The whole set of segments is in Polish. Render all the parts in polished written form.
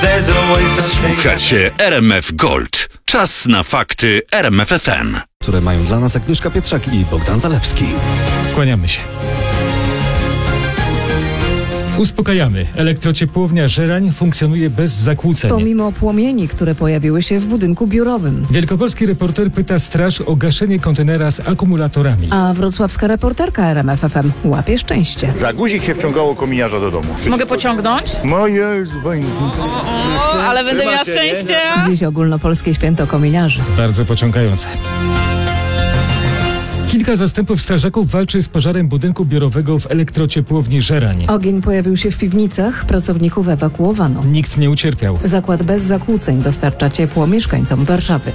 Słuchacie RMF Gold. Czas na fakty RMF FM, które mają dla nas Agnieszka Pietrzak i Bogdan Zalewski. Kłaniamy się. Uspokajamy. Elektrociepłownia Żerań funkcjonuje bez zakłóceń. Pomimo płomieni, które pojawiły się w budynku biurowym. Wielkopolski reporter pyta straż o gaszenie kontenera z akumulatorami. A wrocławska reporterka RMF FM łapie szczęście. Za guzik się wciągało kominiarza do domu. Mogę pociągnąć? Moje Ale będę miała szczęście. Dziś ogólnopolskie święto kominiarzy. Bardzo pociągające. Kilka zastępów strażaków walczy z pożarem budynku biurowego w elektrociepłowni Żerań. Ogień pojawił się w piwnicach, pracowników ewakuowano. Nikt nie ucierpiał. Zakład bez zakłóceń dostarcza ciepło mieszkańcom Warszawy.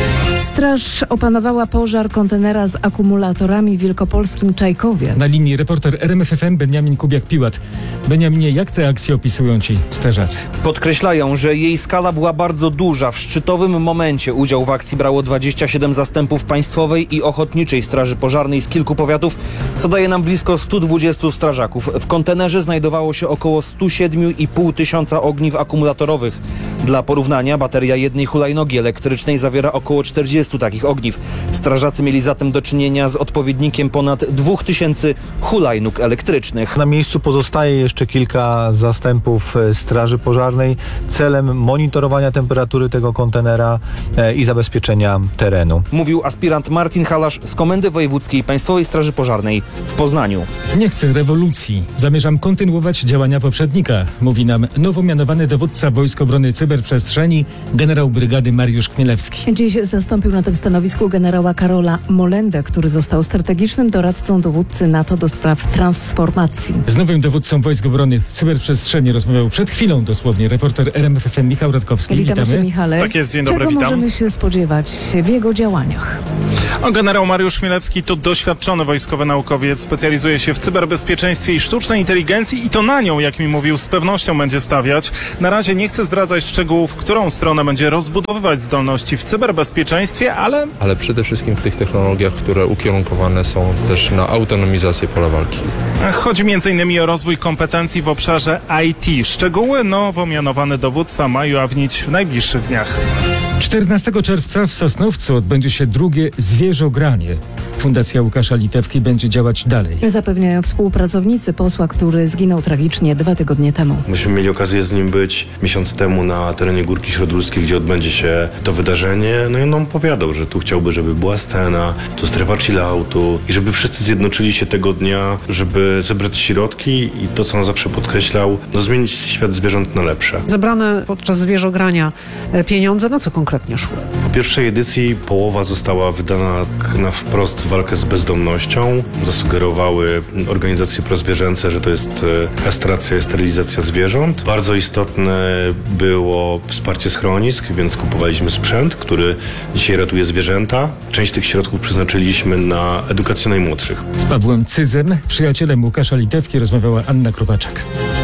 Straż opanowała pożar kontenera z akumulatorami w wielkopolskim Czajkowie. Na linii reporter RMF FM Beniamin Kubiak-Piłat. Beniaminie, jak te akcje opisują ci strażacy? Podkreślają, że jej skala była bardzo duża. W szczytowym momencie udział w akcji brało 27 zastępów Państwowej i Ochotniczej Straży Pożarnej z kilku powiatów, co daje nam blisko 120 strażaków. W kontenerze znajdowało się około 107,5 tysiąca ogniw akumulatorowych. Dla porównania bateria jednej hulajnogi elektrycznej zawiera około 40 takich ogniw. Strażacy mieli zatem do czynienia z odpowiednikiem ponad 2000 hulajnóg elektrycznych. Na miejscu pozostaje jeszcze kilka zastępów Straży Pożarnej celem monitorowania temperatury tego kontenera i zabezpieczenia terenu. Mówił aspirant Martin Halasz z Komendy Wojewódzkiej Państwowej Straży Pożarnej w Poznaniu. Nie chcę rewolucji. Zamierzam kontynuować działania poprzednika, mówi nam nowo mianowany dowódca Wojsk Obrony Cyberprzestrzeni, generał brygady Mariusz Chmielewski. Dziś zastąpił na tym stanowisku generała Karola Molendę, który został strategicznym doradcą dowódcy NATO do spraw transformacji. Z nowym dowódcą Wojsk Obrony Cyberprzestrzeni rozmawiał przed chwilą dosłownie reporter RMF FM Michał Radkowski. Witamy cię, Michale. Tak jest, dzień dobry, Czego witam. możemy się spodziewać w jego działaniach? Generał Mariusz Chmielewski to doświadczony wojskowy naukowiec, specjalizuje się w cyberbezpieczeństwie i sztucznej inteligencji i to na nią, jak mi mówił, z pewnością będzie stawiać. Na razie nie chcę zdradzać szczegółów, w którą stronę będzie rozbudowywać zdolności w cyberbezpieczeństwie, ale przede wszystkim w tych technologiach, które ukierunkowane są też na autonomizację pola walki. chodzi m.in. o rozwój kompetencji w obszarze IT. Szczegóły nowo mianowany dowódca ma ujawnić w najbliższych dniach. 14 czerwca w Sosnowcu odbędzie się drugie zwierzogranie. Fundacja Łukasza Litewki będzie działać dalej. Zapewniają współpracownicy posła, który zginął tragicznie 2 tygodnie temu. Myśmy mieli okazję z nim być miesiąc temu na terenie Górki Śródludzkiej, gdzie odbędzie się to wydarzenie. No i on nam opowiadał, że tu chciałby, żeby była scena, tu strefa chilloutu i żeby wszyscy zjednoczyli się tego dnia, żeby zebrać środki i to, co on zawsze podkreślał, zmienić świat zwierząt na lepsze. Zebrane podczas zwierzogrania pieniądze na co konkretnie szły? Po pierwszej edycji połowa została wydana na wprost walkę z bezdomnością. Zasugerowały organizacje prozwierzęce, że to jest kastracja i sterylizacja zwierząt. Bardzo istotne było wsparcie schronisk, więc kupowaliśmy sprzęt, który dzisiaj ratuje zwierzęta. Część tych środków przeznaczyliśmy na edukację najmłodszych. Z Pawłem Cyzem, przyjacielem Łukasza Litewki, rozmawiała Anna Kropaczak.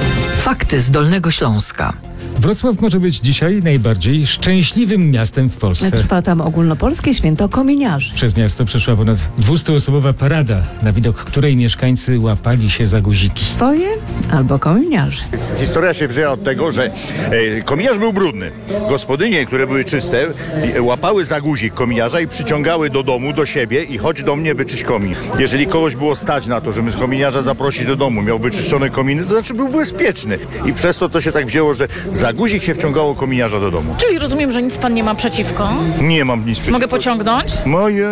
Fakty z Dolnego Śląska. Wrocław może być dzisiaj najbardziej szczęśliwym miastem w Polsce. Trwa tam ogólnopolskie święto kominiarzy. Przez miasto przeszła ponad 200-osobowa parada, na widok której mieszkańcy łapali się za guziki. Swoje albo kominiarzy. Historia się wzięła od tego, że kominiarz był brudny. Gospodynie, które były czyste, łapały za guzik kominiarza i przyciągały do domu, do siebie i chodź do mnie, wyczyść komin. Jeżeli kogoś było stać na to, żeby kominiarza zaprosić do domu, miał wyczyszczone kominy, to znaczy był bezpieczny. I przez to się tak wzięło, że za guzik się wciągało kominiarza do domu. Czyli rozumiem, że nic pan nie ma przeciwko? Nie mam nic przeciwko. Mogę pociągnąć? Moje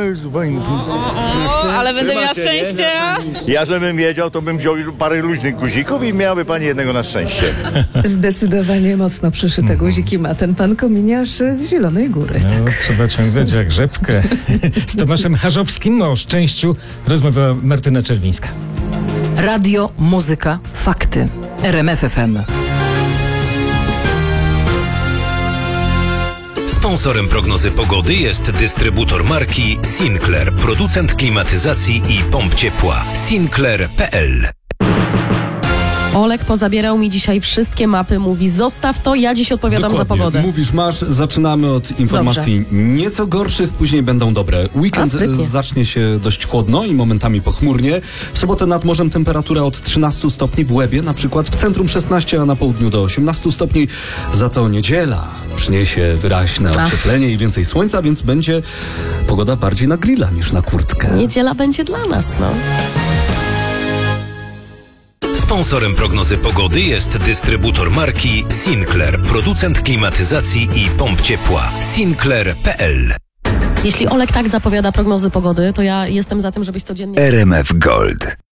Ale będę miała szczęście. Ja żebym wiedział, to bym wziął parę luźnych guzików i miałaby pani jednego na szczęście. Zdecydowanie mocno przyszyte guziki ma ten pan kominiarz z Zielonej Góry. No, tak. Trzeba ciągnąć jak rzepkę. Z Tomaszem Harzowskim o szczęściu rozmawiała Martyna Czerwińska. Radio, muzyka, fakty. RMF FM. Sponsorem prognozy pogody jest dystrybutor marki Sinclair, producent klimatyzacji i pomp ciepła. Sinclair.pl Olek pozabierał mi dzisiaj wszystkie mapy, mówi zostaw to, ja dziś odpowiadam za pogodę. Mówisz, masz, zaczynamy od informacji nieco gorszych, później będą dobre. Weekend zacznie się dość chłodno i momentami pochmurnie. W sobotę nad morzem temperatura od 13 stopni w Łebie, na przykład w centrum 16, a na południu do 18 stopni. Za to niedziela przyniesie wyraźne ocieplenie i więcej słońca, więc będzie pogoda bardziej na grilla niż na kurtkę. Niedziela będzie dla nas, no. Sponsorem prognozy pogody jest dystrybutor marki Sinclair, producent klimatyzacji i pomp ciepła. Sinclair.pl. Jeśli Olek tak zapowiada prognozy pogody, to ja jestem za tym, żebyś codziennie... RMF Gold.